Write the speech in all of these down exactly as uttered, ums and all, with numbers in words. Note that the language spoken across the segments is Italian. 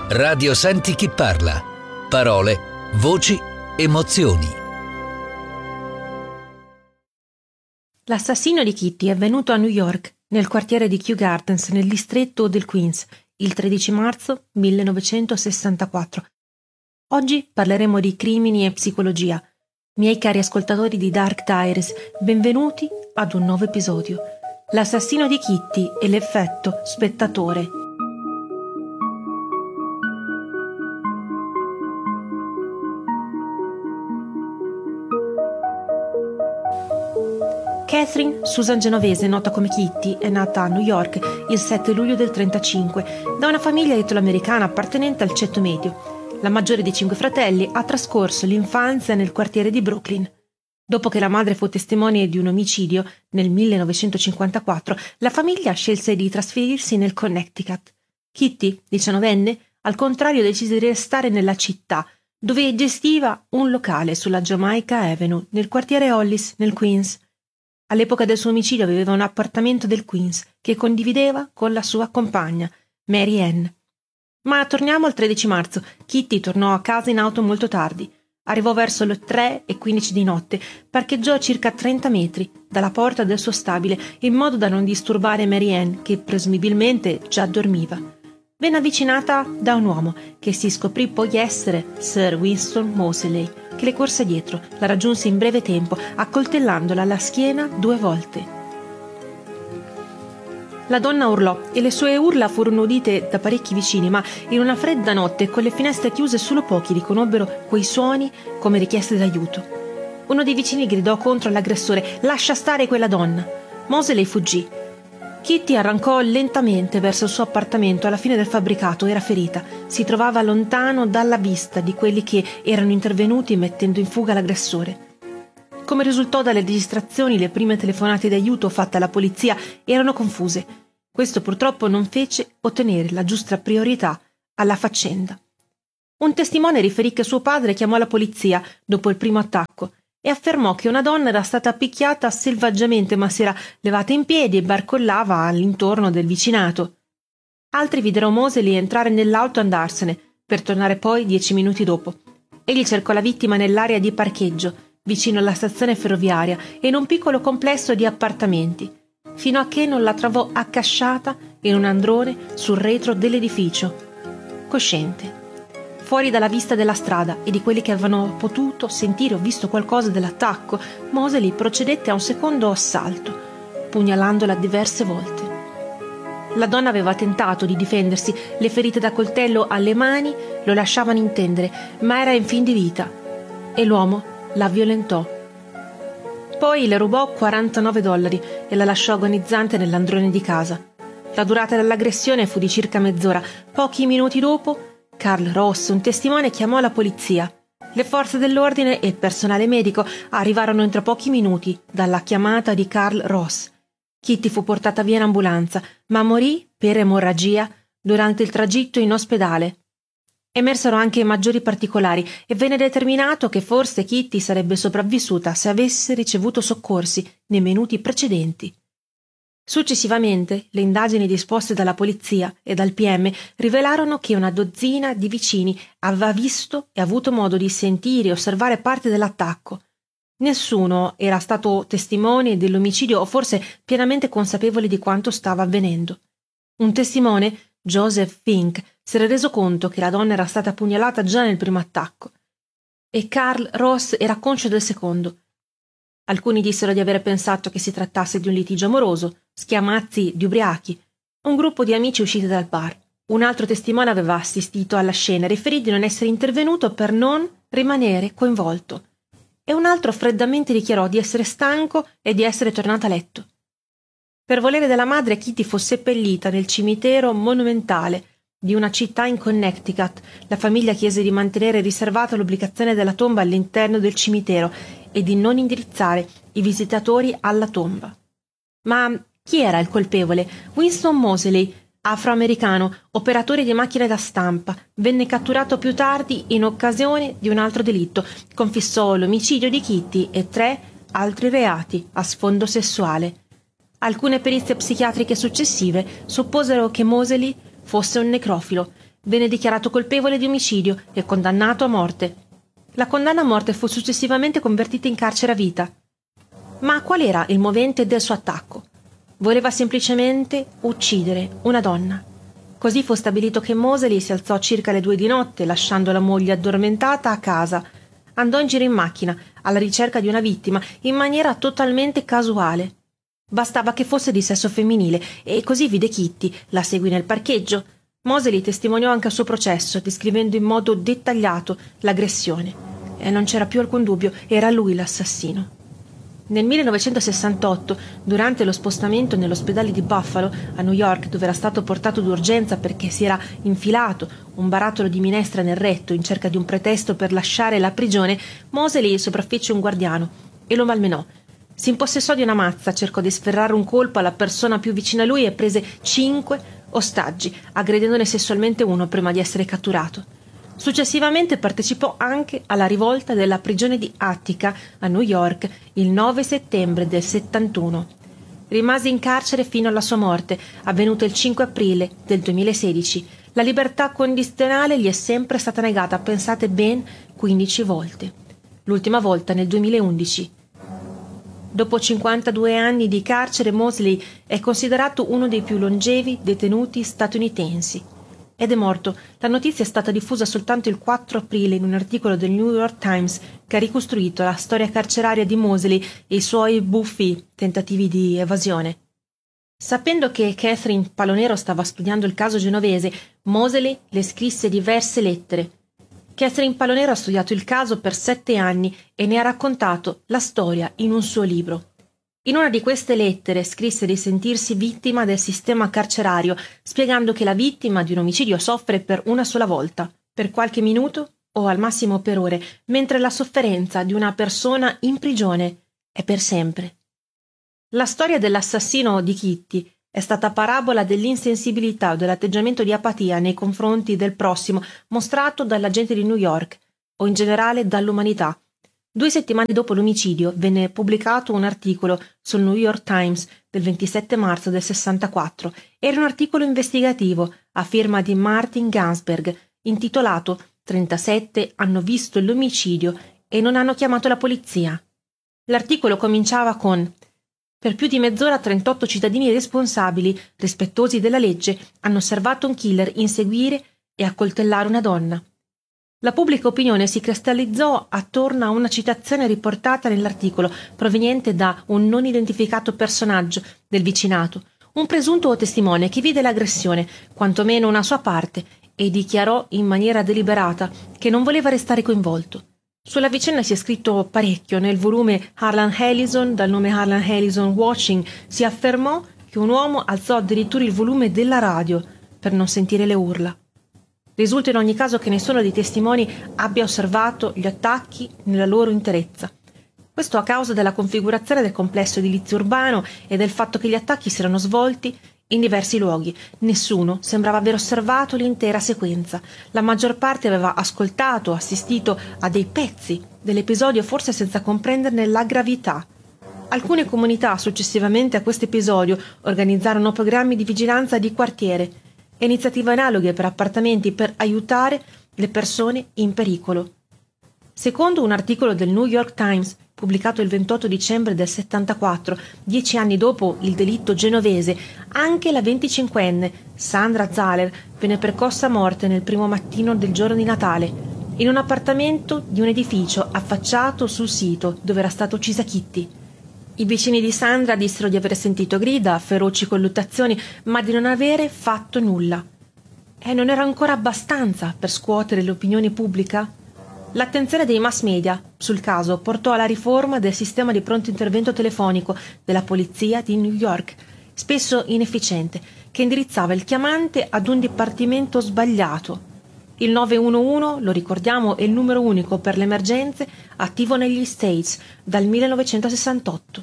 Radio Senti chi parla. Parole, voci, emozioni. L'assassinio di Kitty è avvenuto a New York, nel quartiere di Kew Gardens, nel distretto del Queens, il tredici marzo millenovecentosessantaquattro. Oggi parleremo di crimini e psicologia. Miei cari ascoltatori di Dark Diaries, benvenuti ad un nuovo episodio. L'assassino di Kitty e l'effetto spettatore. Catherine Susan Genovese, nota come Kitty, è nata a New York il sette luglio del trentacinque da una famiglia italo-americana appartenente al ceto medio. La maggiore di cinque fratelli, ha trascorso l'infanzia nel quartiere di Brooklyn. Dopo che la madre fu testimone di un omicidio nel millenovecentocinquantaquattro, la famiglia scelse di trasferirsi nel Connecticut. Kitty, diciannovenne, al contrario decise di restare nella città, dove gestiva un locale sulla Jamaica Avenue, nel quartiere Hollis, nel Queens. All'epoca del suo omicidio aveva un appartamento del Queens che condivideva con la sua compagna, Mary Ann. Ma torniamo al tredici marzo. Kitty tornò a casa in auto molto tardi. Arrivò verso le tre e quindici di notte, parcheggiò a circa trenta metri dalla porta del suo stabile in modo da non disturbare Mary Ann, che presumibilmente già dormiva. Venne avvicinata da un uomo, che si scoprì poi essere Sir Winston Moseley, che le corse dietro, la raggiunse in breve tempo, accoltellandola alla schiena due volte. La donna urlò e le sue urla furono udite da parecchi vicini, ma in una fredda notte, con le finestre chiuse, solo pochi riconobbero quei suoni come richieste d'aiuto. Uno dei vicini gridò contro l'aggressore: «Lascia stare quella donna!» Moseley fuggì. Kitty arrancò lentamente verso il suo appartamento. Alla fine del fabbricato era ferita. Si trovava lontano dalla vista di quelli che erano intervenuti mettendo in fuga l'aggressore. Come risultò dalle registrazioni, le prime telefonate d'aiuto fatte alla polizia erano confuse. Questo purtroppo non fece ottenere la giusta priorità alla faccenda. Un testimone riferì che suo padre chiamò la polizia dopo il primo attacco e affermò che una donna era stata picchiata selvaggiamente, ma si era levata in piedi e barcollava all'intorno del vicinato. Altri videro Moseley entrare nell'auto e andarsene, per tornare poi dieci minuti dopo. Egli cercò la vittima nell'area di parcheggio, vicino alla stazione ferroviaria e in un piccolo complesso di appartamenti, fino a che non la trovò accasciata in un androne sul retro dell'edificio, cosciente. Fuori dalla vista della strada e di quelli che avevano potuto sentire o visto qualcosa dell'attacco, Moseley procedette a un secondo assalto, pugnalandola diverse volte. La donna aveva tentato di difendersi, le ferite da coltello alle mani lo lasciavano intendere, ma era in fin di vita, e l'uomo la violentò. Poi le rubò quarantanove dollari e la lasciò agonizzante nell'androne di casa. La durata dell'aggressione fu di circa mezz'ora. Pochi minuti dopo, Carl Ross, un testimone, chiamò la polizia. Le forze dell'ordine e il personale medico arrivarono entro pochi minuti dalla chiamata di Carl Ross. Kitty fu portata via in ambulanza, ma morì per emorragia durante il tragitto in ospedale. Emersero anche maggiori particolari e venne determinato che forse Kitty sarebbe sopravvissuta se avesse ricevuto soccorsi nei minuti precedenti. Successivamente, le indagini disposte dalla polizia e dal P M rivelarono che una dozzina di vicini aveva visto e avuto modo di sentire e osservare parte dell'attacco. Nessuno era stato testimone dell'omicidio o forse pienamente consapevole di quanto stava avvenendo. Un testimone, Joseph Fink, si era reso conto che la donna era stata pugnalata già nel primo attacco e Carl Ross era conscio del secondo. Alcuni dissero di aver pensato che si trattasse di un litigio amoroso, schiamazzi di ubriachi, un gruppo di amici usciti dal bar. Un altro testimone aveva assistito alla scena e riferì di non essere intervenuto per non rimanere coinvolto, e un altro freddamente dichiarò di essere stanco e di essere tornato a letto. Per volere della madre, Kitty fu seppellita nel cimitero monumentale di una città in Connecticut. La famiglia chiese di mantenere riservata l'ubicazione della tomba all'interno del cimitero e di non indirizzare i visitatori alla tomba. Ma chi era il colpevole? Winston Moseley, afroamericano, operatore di macchine da stampa, venne catturato più tardi in occasione di un altro delitto. Confessò l'omicidio di Kitty e tre altri reati a sfondo sessuale. Alcune perizie psichiatriche successive supposero che Moseley fosse un necrofilo, Venne dichiarato colpevole di omicidio e condannato a morte. La condanna a morte fu successivamente convertita in carcere a vita. Ma qual era il movente del suo attacco? Voleva semplicemente uccidere una donna. Così fu stabilito che Moseley si alzò circa le due di notte, lasciando la moglie addormentata a casa. Andò in giro in macchina, alla ricerca di una vittima, in maniera totalmente casuale. Bastava che fosse di sesso femminile, e così vide Kitty, la seguì nel parcheggio. Moseley testimoniò anche al suo processo, descrivendo in modo dettagliato l'aggressione. E non c'era più alcun dubbio, era lui l'assassino. Nel millenovecentosessantotto, durante lo spostamento nell'ospedale di Buffalo, a New York, dove era stato portato d'urgenza perché si era infilato un barattolo di minestra nel retto in cerca di un pretesto per lasciare la prigione, Moseley sopraffece un guardiano e lo malmenò. Si impossessò di una mazza, cercò di sferrare un colpo alla persona più vicina a lui e prese cinque ostaggi, aggredendone sessualmente uno prima di essere catturato. Successivamente partecipò anche alla rivolta della prigione di Attica a New York il nove settembre del settantuno. Rimase in carcere fino alla sua morte, avvenuta il cinque aprile del duemilasedici. La libertà condizionale gli è sempre stata negata, pensate, ben quindici volte. L'ultima volta nel duemilaundici. Dopo cinquantadue anni di carcere, Moseley è considerato uno dei più longevi detenuti statunitensi. Ed è morto. La notizia è stata diffusa soltanto il quattro aprile in un articolo del New York Times che ha ricostruito la storia carceraria di Moseley e i suoi buffi tentativi di evasione. Sapendo che Catherine Palonero stava studiando il caso genovese, Moseley le scrisse diverse lettere. Catherine Palonero ha studiato il caso per sette anni e ne ha raccontato la storia in un suo libro. In una di queste lettere scrisse di sentirsi vittima del sistema carcerario, spiegando che la vittima di un omicidio soffre per una sola volta, per qualche minuto o al massimo per ore, mentre la sofferenza di una persona in prigione è per sempre. La storia dell'assassino di Kitty è stata parabola dell'insensibilità o dell'atteggiamento di apatia nei confronti del prossimo mostrato dalla gente di New York o in generale dall'umanità. Due settimane dopo l'omicidio venne pubblicato un articolo sul New York Times del ventisette marzo del sessantaquattro. Era un articolo investigativo a firma di Martin Gansberg intitolato trentasette hanno visto l'omicidio e non hanno chiamato la polizia. L'articolo cominciava con: per più di mezz'ora trentotto cittadini responsabili, rispettosi della legge, hanno osservato un killer inseguire e accoltellare una donna. La pubblica opinione si cristallizzò attorno a una citazione riportata nell'articolo proveniente da un non identificato personaggio del vicinato, un presunto testimone che vide l'aggressione, quantomeno una sua parte, e dichiarò in maniera deliberata che non voleva restare coinvolto. Sulla vicenda si è scritto parecchio. Nel volume Harlan Ellison, dal nome Harlan Ellison Watching, si affermò che un uomo alzò addirittura il volume della radio per non sentire le urla. Risulta in ogni caso che nessuno dei testimoni abbia osservato gli attacchi nella loro interezza. Questo a causa della configurazione del complesso edilizio urbano e del fatto che gli attacchi si erano svolti in diversi luoghi. Nessuno sembrava aver osservato l'intera sequenza. La maggior parte aveva ascoltato, assistito a dei pezzi dell'episodio, forse senza comprenderne la gravità. Alcune comunità successivamente a questo episodio organizzarono programmi di vigilanza di quartiere e iniziative analoghe per appartamenti per aiutare le persone in pericolo. Secondo un articolo del New York Times pubblicato il ventotto dicembre del settantaquattro, dieci anni dopo il delitto genovese, anche la venticinquenne Sandra Zahler venne percossa a morte nel primo mattino del giorno di Natale, in un appartamento di un edificio affacciato sul sito dove era stata uccisa Kitty. I vicini di Sandra dissero di aver sentito grida, feroci colluttazioni, ma di non avere fatto nulla. E non era ancora abbastanza per scuotere l'opinione pubblica? L'attenzione dei mass media sul caso portò alla riforma del sistema di pronto intervento telefonico della polizia di New York, spesso inefficiente, che indirizzava il chiamante ad un dipartimento sbagliato. Il nove uno uno, lo ricordiamo, è il numero unico per le emergenze attivo negli States dal millenovecentosessantotto.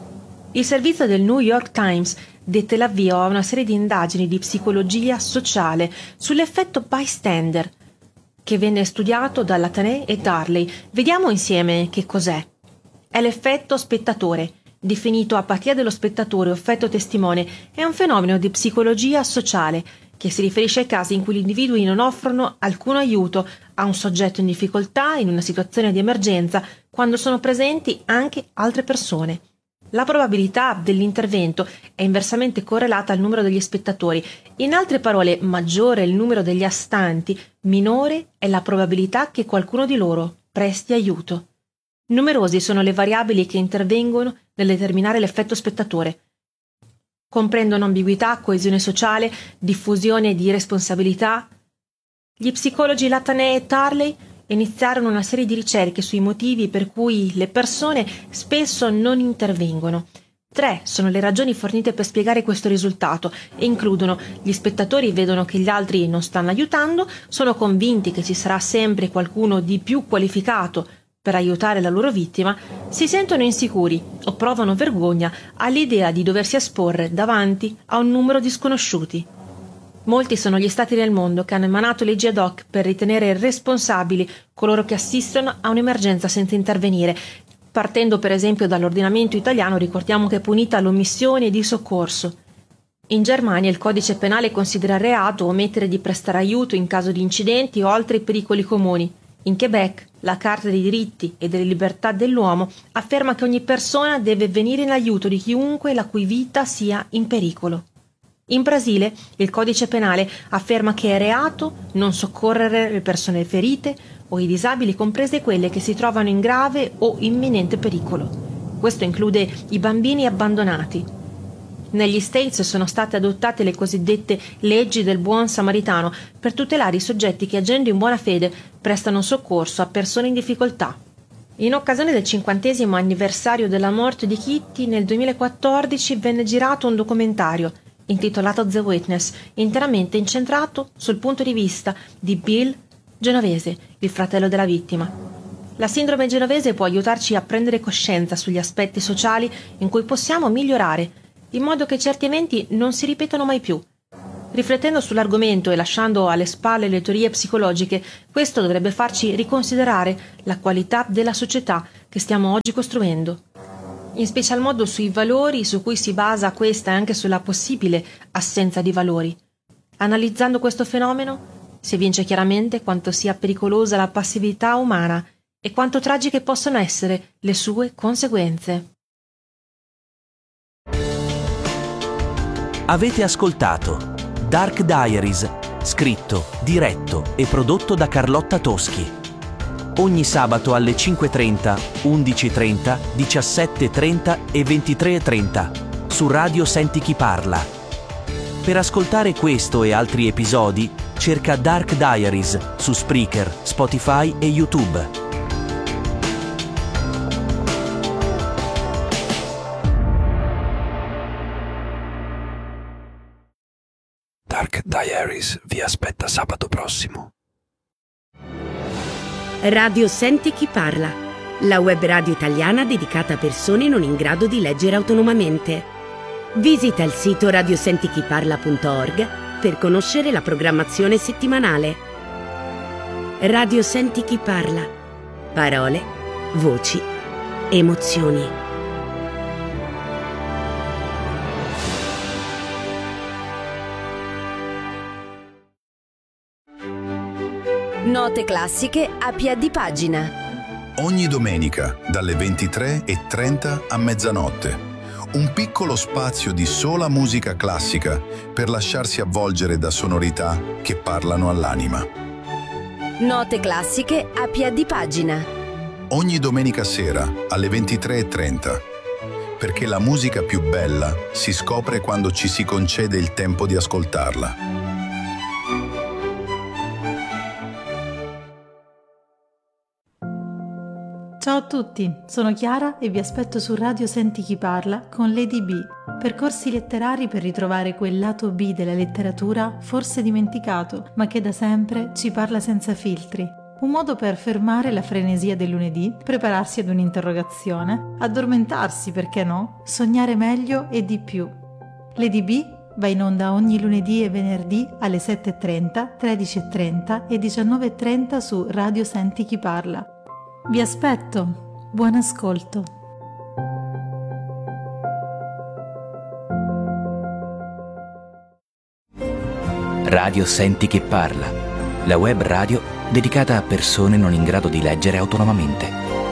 Il servizio del New York Times dette l'avvio a una serie di indagini di psicologia sociale sull'effetto bystander, che venne studiato da Latané e Darley. Vediamo insieme che cos'è. È l'effetto spettatore, definito apatia dello spettatore o effetto testimone. È un fenomeno di psicologia sociale che si riferisce ai casi in cui gli individui non offrono alcun aiuto a un soggetto in difficoltà in una situazione di emergenza quando sono presenti anche altre persone. La probabilità dell'intervento è inversamente correlata al numero degli spettatori. In altre parole, maggiore è il numero degli astanti, minore è la probabilità che qualcuno di loro presti aiuto. Numerosi sono le variabili che intervengono nel determinare l'effetto spettatore. Comprendono ambiguità, coesione sociale, diffusione di responsabilità. Gli psicologi Latané e Tarley iniziarono una serie di ricerche sui motivi per cui le persone spesso non intervengono. Tre sono le ragioni fornite per spiegare questo risultato e includono: gli spettatori vedono che gli altri non stanno aiutando, sono convinti che ci sarà sempre qualcuno di più qualificato per aiutare la loro vittima, si sentono insicuri o provano vergogna all'idea di doversi esporre davanti a un numero di sconosciuti. Molti sono gli stati nel mondo che hanno emanato leggi ad hoc per ritenere responsabili coloro che assistono a un'emergenza senza intervenire. Partendo per esempio dall'ordinamento italiano, ricordiamo che è punita l'omissione di soccorso. In Germania il codice penale considera reato omettere di prestare aiuto in caso di incidenti o altri pericoli comuni. In Quebec la Carta dei diritti e delle libertà dell'uomo afferma che ogni persona deve venire in aiuto di chiunque la cui vita sia in pericolo. In Brasile il codice penale afferma che è reato non soccorrere le persone ferite o i disabili, comprese quelle che si trovano in grave o imminente pericolo. Questo include i bambini abbandonati. Negli States sono state adottate le cosiddette leggi del buon samaritano per tutelare i soggetti che, agendo in buona fede, prestano soccorso a persone in difficoltà. In occasione del cinquantesimo anniversario della morte di Kitty, nel duemilaquattordici venne girato un documentario intitolato The Witness, interamente incentrato sul punto di vista di Bill Genovese, il fratello della vittima. La sindrome genovese può aiutarci a prendere coscienza sugli aspetti sociali in cui possiamo migliorare, in modo che certi eventi non si ripetano mai più. Riflettendo sull'argomento e lasciando alle spalle le teorie psicologiche, questo dovrebbe farci riconsiderare la qualità della società che stiamo oggi costruendo, in special modo sui valori su cui si basa questa e anche sulla possibile assenza di valori. Analizzando questo fenomeno, si evince chiaramente quanto sia pericolosa la passività umana e quanto tragiche possono essere le sue conseguenze. Avete ascoltato Dark Diaries, scritto, diretto e prodotto da Carlotta Toschi. Ogni sabato alle cinque e trenta, undici e trenta, diciassette e trenta e ventitré e trenta su Radio Senti Chi Parla. Per ascoltare questo e altri episodi, cerca Dark Diaries su Spreaker, Spotify e YouTube. Dark Diaries vi aspetta sabato prossimo. Radio Senti Chi Parla, la web radio italiana dedicata a persone non in grado di leggere autonomamente. Visita il sito radiosentichiparla punto org per conoscere la programmazione settimanale. Radio Senti Chi Parla. Parole, voci, emozioni. Note classiche a piè di pagina. Ogni domenica dalle ventitré e trenta a mezzanotte. Un piccolo spazio di sola musica classica per lasciarsi avvolgere da sonorità che parlano all'anima. Note classiche a piè di pagina. Ogni domenica sera alle ventitré e trenta. Perché la musica più bella si scopre quando ci si concede il tempo di ascoltarla. Ciao a tutti, sono Chiara e vi aspetto su Radio Senti Chi Parla con Lady B, percorsi letterari per ritrovare quel lato B della letteratura forse dimenticato, ma che da sempre ci parla senza filtri. Un modo per fermare la frenesia del lunedì, prepararsi ad un'interrogazione, addormentarsi, perché no, sognare meglio e di più. Lady B va in onda ogni lunedì e venerdì alle sette e trenta, tredici e trenta e diciannove e trenta su Radio Senti Chi Parla. Vi aspetto, buon ascolto. Radio Senti Chi Parla, la web radio dedicata a persone non in grado di leggere autonomamente.